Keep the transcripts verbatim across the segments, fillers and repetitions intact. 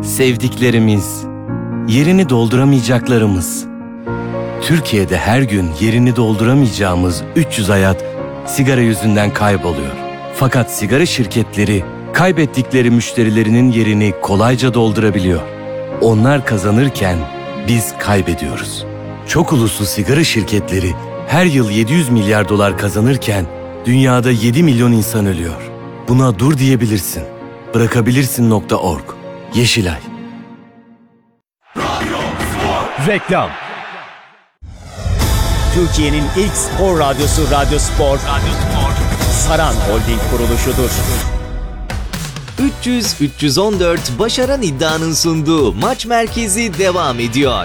sevdiklerimiz, yerini dolduramayacaklarımız. Türkiye'de her gün yerini dolduramayacağımız üç yüz hayat sigara yüzünden kayboluyor. Fakat sigara şirketleri kaybettikleri müşterilerinin yerini kolayca doldurabiliyor. Onlar kazanırken biz kaybediyoruz. Çok uluslu sigara şirketleri her yıl yedi yüz milyar dolar kazanırken dünyada yedi milyon insan ölüyor. Buna dur diyebilirsin. Bırakabilirsin nokta org. Yeşilay. Reklam. Türkiye'nin ilk spor radyosu Radyo Spor, Radyo Spor, Saran Holding kuruluşudur. üç yüz üç yüz on dört Başaran İddia'nın sunduğu Maç Merkezi devam ediyor.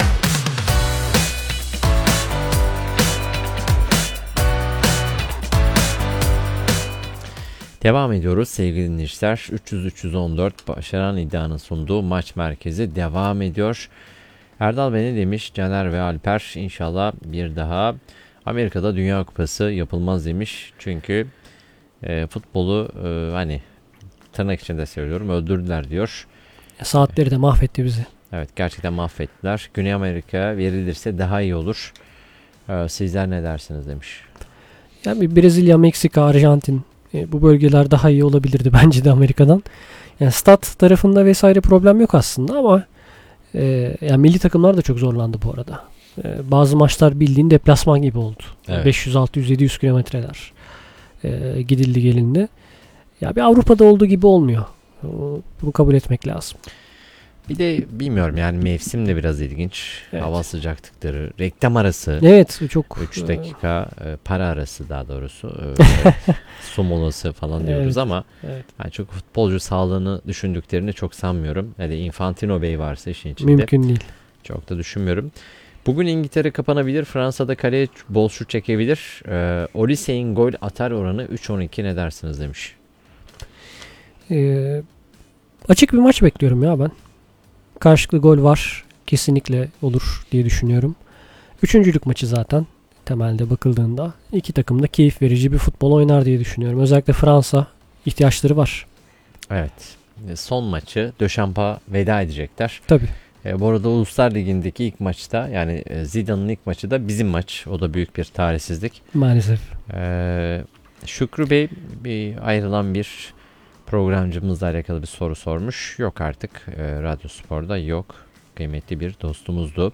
Devam ediyoruz sevgili dinleyiciler. üç yüz üç yüz on dört Başaran İddia'nın sunduğu Maç Merkezi devam ediyor. Erdal Bey ne demiş? Caner ve Alper inşallah bir daha Amerika'da Dünya Kupası yapılmaz demiş. Çünkü e, futbolu e, hani tırnak içinde söylüyorum öldürdüler diyor. Saatleri de mahvetti bizi. Evet, gerçekten mahvettiler. Güney Amerika verilirse daha iyi olur. E, sizler ne dersiniz demiş. Yani Brezilya, Meksika, Arjantin e, bu bölgeler daha iyi olabilirdi bence de Amerika'dan. Yani stat tarafında vesaire problem yok aslında ama e, yani milli takımlar da çok zorlandı bu arada. E, bazı maçlar bildiğin deplasman gibi oldu. Evet. beş yüz altı yüz yedi yüz kilometreler e, gidildi gelindi. Ya bir Avrupa'da olduğu gibi olmuyor. Bunu kabul etmek lazım. Bir de bilmiyorum yani mevsim de biraz ilginç. Evet. Hava sıcaklıkları, reklam arası. Evet çok. üç dakika e, para arası daha doğrusu. E, su molası falan diyoruz Evet, ama evet. yani çok futbolcu sağlığını düşündüklerini çok sanmıyorum. Hele Infantino Bey varsa işin içinde. Mümkün değil. Çok da düşünmüyorum. Bugün İngiltere kapanabilir. Fransa'da kaleye bol şut çekebilir. E, Oliseh'in gol atar oranı üç on iki ne dersiniz demiş. Ee, açık bir maç bekliyorum ya ben. Karşılıklı gol var. Kesinlikle olur diye düşünüyorum. Üçüncülük maçı zaten temelde bakıldığında. İki takım da keyif verici bir futbol oynar diye düşünüyorum. Özellikle Fransa ihtiyaçları var. Evet. Son maçı Döşamp'a veda edecekler. Tabii. E, bu arada Uluslar Ligi'ndeki ilk maçta yani e, Zidane'ın ilk maçı da bizim maç. O da büyük bir tarihsizlik. Maalesef. E, Şükrü Bey bir ayrılan bir programcımızla alakalı bir soru sormuş. Yok artık. E, Radyo Spor'da yok. Kıymetli bir dostumuzdu.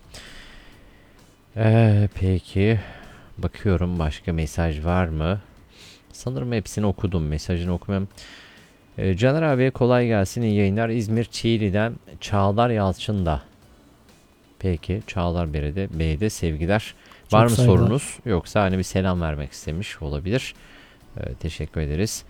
E, peki. Bakıyorum başka mesaj var mı? Sanırım hepsini okudum. Mesajını okumam. E, Caner abiye kolay gelsin. İyi yayınlar. İzmir Çiğli'den Çağlar Yalçın da. Peki. Çağlar Bey'de, Bey'de sevgiler. Çok var mı saygılar. sorunuz? Yoksa hani bir selam vermek istemiş olabilir. E, teşekkür ederiz.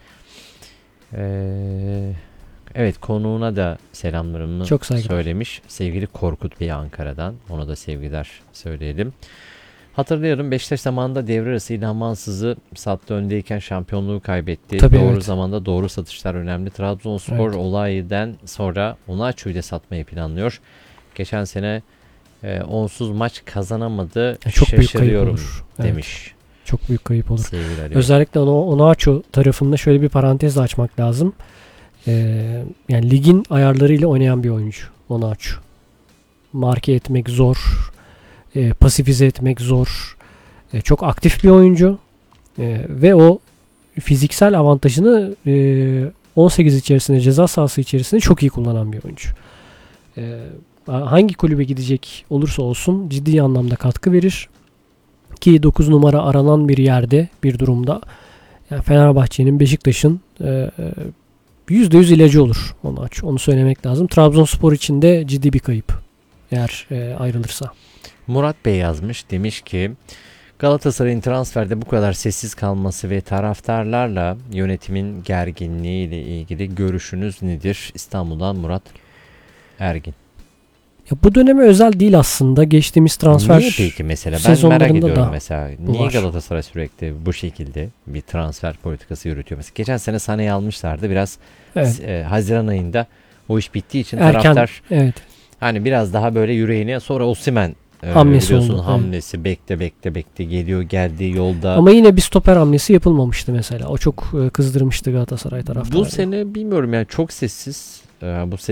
Ee, evet konuğuna da selamlarımı Çok saygılar. söylemiş. Sevgili Korkut Bey Ankara'dan. Ona da sevgiler söyleyelim. Hatırlıyorum Beşiktaş zamanında devre arası İlhan Mansız'ı sattı öndeyken şampiyonluğu kaybetti. Tabii, doğru evet. zamanda doğru satışlar önemli. Trabzonspor Evet. olaydan sonra Onaçu'yu da satmayı planlıyor. Geçen sene e, onsuz maç kazanamadı. Ya çok büyük kayıp Şaşırıyorum olur. Evet. demiş. Çok büyük kayıp olur. Sevgiler. Özellikle onu Onaço tarafında şöyle bir parantez de açmak lazım. Ee, yani ligin ayarlarıyla oynayan bir oyuncu Onaço. Marke etmek zor. E, pasifize etmek zor. E, çok aktif bir oyuncu. E, ve o fiziksel avantajını e, on sekiz içerisinde, ceza sahası içerisinde çok iyi kullanan bir oyuncu. E, hangi kulübe gidecek olursa olsun ciddi anlamda katkı verir. Ki dokuz numara aranan bir yerde, bir durumda yani Fenerbahçe'nin, Beşiktaş'ın e, yüzde yüz ilacı olur Onaço. Onu söylemek lazım. Trabzonspor için de ciddi bir kayıp eğer e, ayrılırsa. Murat Bey yazmış, demiş ki Galatasaray'ın transferde bu kadar sessiz kalması ve taraftarlarla yönetimin gerginliği ile ilgili görüşünüz nedir? İstanbul'dan Murat Ergin. Ya bu döneme özel değil aslında. Geçtiğimiz transfer Niye peki mesela? Ben sezonlarında merak ediyorum da mesela. bu Niye var. Galatasaray sürekli bu şekilde bir transfer politikası yürütüyor? Mesela geçen sene Sané'yi almışlardı. Biraz Evet. e, Haziran ayında o iş bittiği için Erken, taraftar evet. hani biraz daha böyle yüreğine, sonra Osimhen e, Hamlesi biliyorsun oldu, hamlesi bekle bekle bekle geliyor, geldi yolda. Ama yine bir stoper hamlesi yapılmamıştı mesela. O çok e, kızdırmıştı Galatasaray taraftarı. Bu sene bilmiyorum yani çok sessiz. E, bu